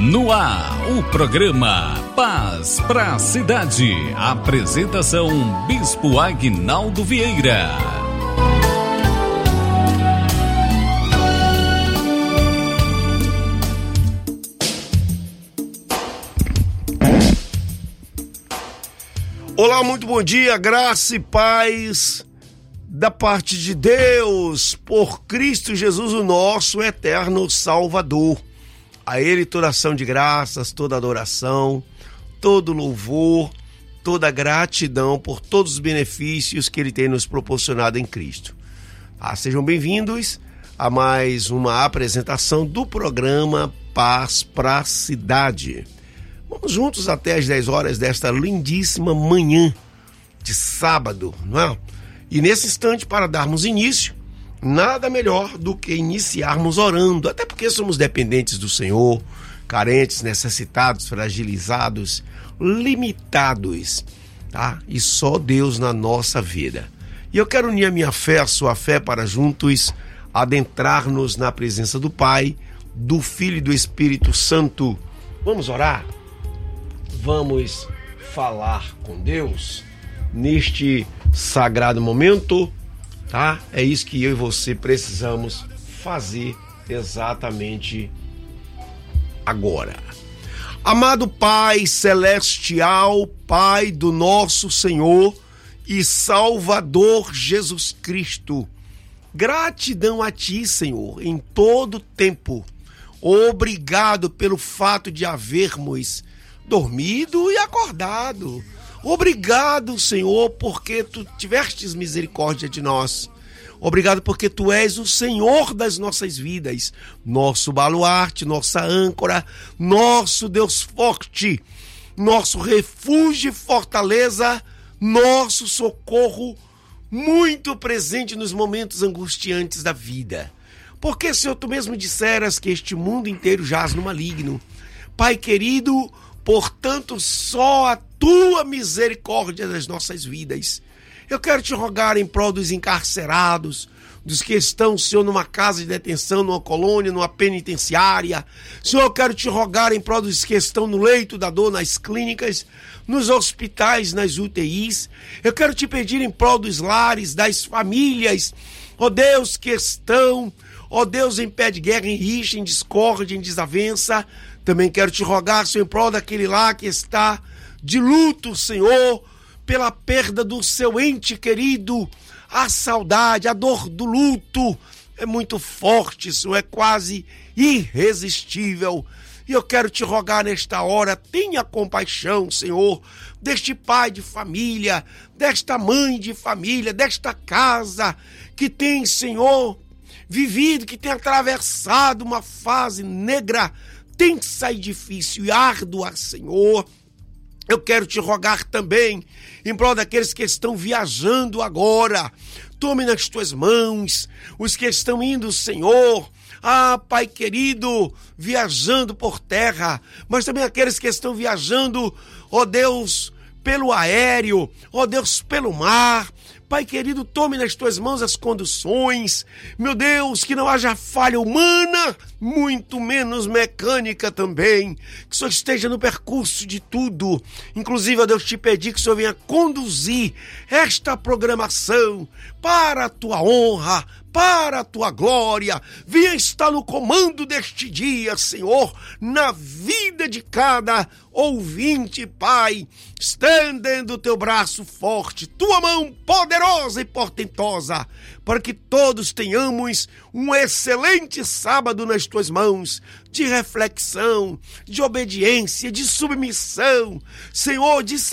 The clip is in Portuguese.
No ar, o programa Paz pra Cidade. Apresentação Bispo Aguinaldo Vieira. Olá, muito bom dia, graça e paz da parte de Deus, por Cristo Jesus, o nosso eterno Salvador. A Ele toda ação de graças, toda adoração, todo louvor, toda gratidão por todos os benefícios que Ele tem nos proporcionado em Cristo. Sejam bem-vindos a mais uma apresentação do programa Paz pra Cidade. Vamos juntos até às 10 horas desta lindíssima manhã de sábado, não é? E nesse instante, para darmos início, nada melhor do que iniciarmos orando, até porque somos dependentes do Senhor, carentes, necessitados, fragilizados, limitados, tá? E só Deus na nossa vida. E eu quero unir a minha fé, a sua fé, para juntos adentrar-nos na presença do Pai, do Filho e do Espírito Santo. Vamos orar? Vamos falar com Deus neste sagrado momento, tá? É isso que eu e você precisamos fazer exatamente agora. Amado Pai Celestial, Pai do nosso Senhor e Salvador Jesus Cristo, gratidão a Ti, Senhor, em todo tempo. Obrigado pelo fato de havermos dormido e acordado. Obrigado, Senhor, porque Tu tivestes misericórdia de nós. Obrigado porque Tu és o Senhor das nossas vidas, nosso baluarte, nossa âncora, nosso Deus forte, nosso refúgio e fortaleza, nosso socorro muito presente nos momentos angustiantes da vida. Porque, Senhor, Tu mesmo disseras que este mundo inteiro jaz no maligno. Pai querido, portanto, só a Tua misericórdia das nossas vidas. Eu quero Te rogar em prol dos encarcerados, dos que estão, Senhor, numa casa de detenção, numa colônia, numa penitenciária. Senhor, eu quero Te rogar em prol dos que estão no leito da dor, nas clínicas, nos hospitais, nas UTIs. Eu quero Te pedir em prol dos lares, das famílias, ó Deus, que estão, ó Deus, em pé de guerra, em rixa, em discórdia, em desavença. Também quero Te rogar, Senhor, em prol daquele lá que está de luto, Senhor, pela perda do seu ente querido. A saudade, a dor do luto é muito forte, Senhor, é quase irresistível. E eu quero Te rogar nesta hora, tenha compaixão, Senhor, deste pai de família, desta mãe de família, desta casa que tem, Senhor, vivido, que tem atravessado uma fase negra, tensa e difícil e árdua, Senhor. Eu quero Te rogar também em prol daqueles que estão viajando agora. Tome nas Tuas mãos os que estão indo, Senhor. Pai querido, viajando por terra, mas também aqueles que estão viajando, ó Deus, pelo aéreo, ó Deus, pelo mar. Pai querido, tome nas Tuas mãos as conduções. Meu Deus, que não haja falha humana, muito menos mecânica também. Que o Senhor esteja no percurso de tudo. Inclusive, ó Deus, Te pedi que o Senhor venha conduzir esta programação para a Tua honra, para a Tua glória. Venha estar no comando deste dia, Senhor, na vida de cada ouvinte, Pai. Estendendo o Teu braço forte, Tua mão poderosa e portentosa, para que todos tenhamos um excelente sábado nas Tuas mãos, de reflexão, de obediência, de submissão, Senhor, de